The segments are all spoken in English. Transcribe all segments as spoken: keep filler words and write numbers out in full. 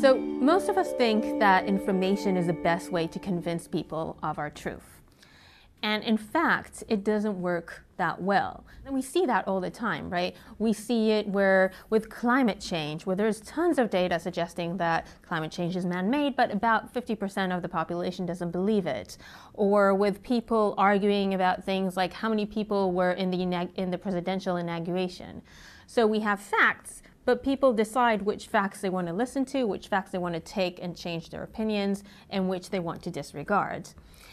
So most of us think that information is the best way to convince people of our truth. And in fact, it doesn't work that well. And we see that all the time, right? We see it where with climate change, where there's tons of data suggesting that climate change is man-made, but about fifty percent of the population doesn't believe it. Or with people arguing about things like how many people were in the, in the presidential inauguration. So we have facts, but people decide which facts they want to listen to, which facts they want to take and change their opinions, and which they want to disregard.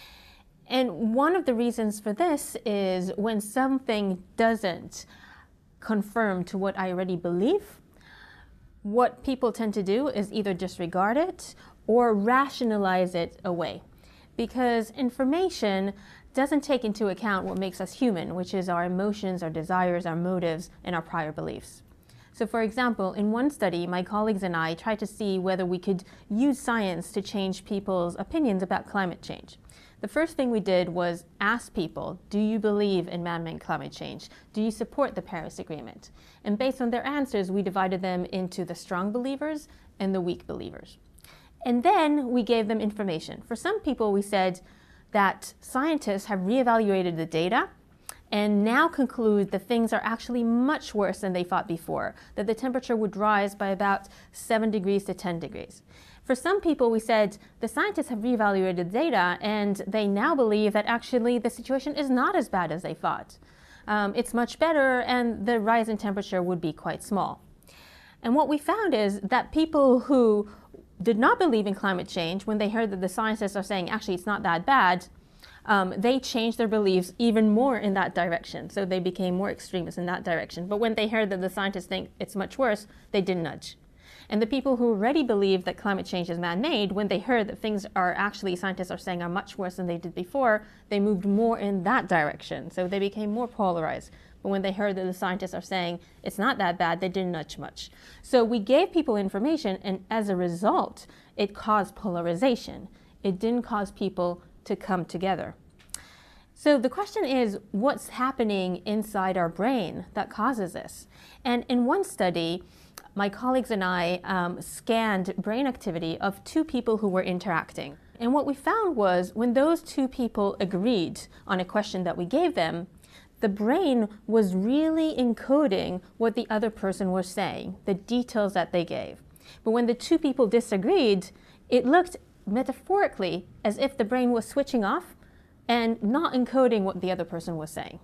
And one of the reasons for this is when something doesn't conform to what I already believe, what people tend to do is either disregard it or rationalize it away. Because information doesn't take into account what makes us human, which is our emotions, our desires, our motives, and our prior beliefs. So for example, in one study, my colleagues and I tried to see whether we could use science to change people's opinions about climate change. The first thing we did was ask people, do you believe in man-made climate change? Do you support the Paris Agreement? And based on their answers, we divided them into the strong believers and the weak believers. And then we gave them information. For some people, we said that scientists have reevaluated the data and now conclude that things are actually much worse than they thought before, that the temperature would rise by about seven degrees to ten degrees. For some people, we said the scientists have reevaluated the data and they now believe that actually the situation is not as bad as they thought. Um, it's much better and the rise in temperature would be quite small. And what we found is that people who did not believe in climate change, when they heard that the scientists are saying actually it's not that bad, um, they changed their beliefs even more in that direction. So they became more extremist in that direction. But when they heard that the scientists think it's much worse, they did nudge. And the people who already believed that climate change is man-made, when they heard that things are actually, scientists are saying, are much worse than they did before, they moved more in that direction. So they became more polarized. But when they heard that the scientists are saying it's not that bad, they didn't nudge much. So we gave people information, and as a result, it caused polarization. It didn't cause people to come together. So the question is, what's happening inside our brain that causes this? And in one study, my colleagues and I um, scanned brain activity of two people who were interacting. And what we found was when those two people agreed on a question that we gave them, the brain was really encoding what the other person was saying, the details that they gave. But when the two people disagreed, it looked metaphorically as if the brain was switching off and not encoding what the other person was saying.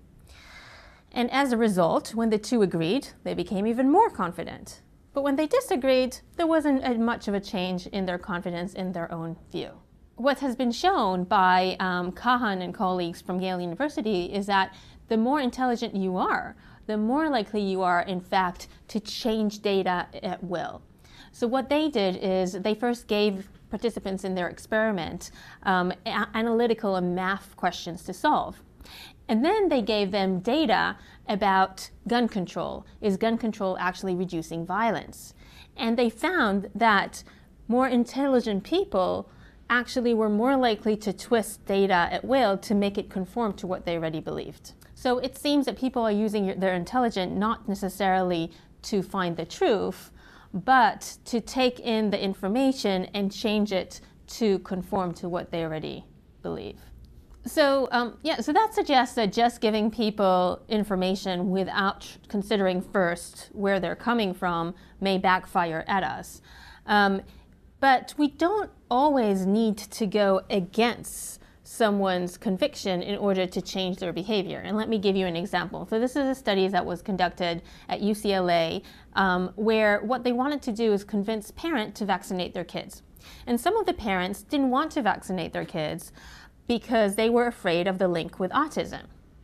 And as a result, when the two agreed, they became even more confident. But when they disagreed, there wasn't as much of a change in their confidence in their own view. What has been shown by um, Kahan and colleagues from Yale University is that the more intelligent you are, the more likely you are, in fact, to change data at will. So what they did is they first gave participants in their experiment um, analytical and math questions to solve. And then they gave them data about gun control. Is gun control actually reducing violence? And they found that more intelligent people actually were more likely to twist data at will to make it conform to what they already believed. So it seems that people are using their intelligence not necessarily to find the truth, but to take in the information and change it to conform to what they already believe. So um, yeah, so that suggests that just giving people information without considering first where they're coming from may backfire at us. Um, but we don't always need to go against someone's conviction in order to change their behavior. And let me give you an example. So this is a study that was conducted at U C L A um, where what they wanted to do is convince parents to vaccinate their kids. And some of the parents didn't want to vaccinate their kids because they were afraid of the link with autism.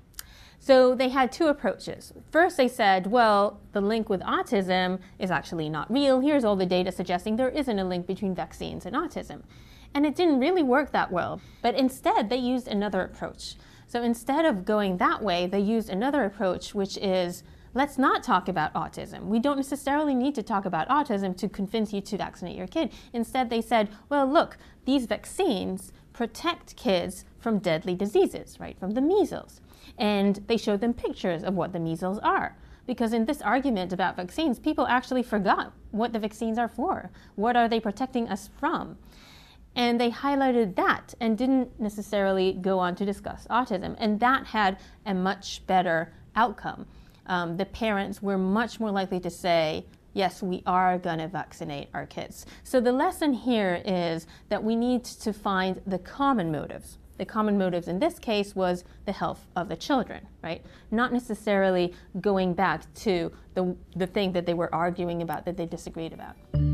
So they had two approaches. First, they said, well, the link with autism is actually not real. Here's all the data suggesting there isn't a link between vaccines and autism. And it didn't really work that well. But instead, they used another approach. So instead of going that way, they used another approach, which is, let's not talk about autism. We don't necessarily need to talk about autism to convince you to vaccinate your kid. Instead, they said, well, look, these vaccines protect kids from deadly diseases, right, from the measles. And they showed them pictures of what the measles are. Because in this argument about vaccines, people actually forgot what the vaccines are for. What are they protecting us from? And they highlighted that and didn't necessarily go on to discuss autism. And that had a much better outcome. Um, the parents were much more likely to say, yes, we are going to vaccinate our kids. So the lesson here is that we need to find the common motives. The common motives in this case was the health of the children, right? Not necessarily going back to the, the thing that they were arguing about, that they disagreed about.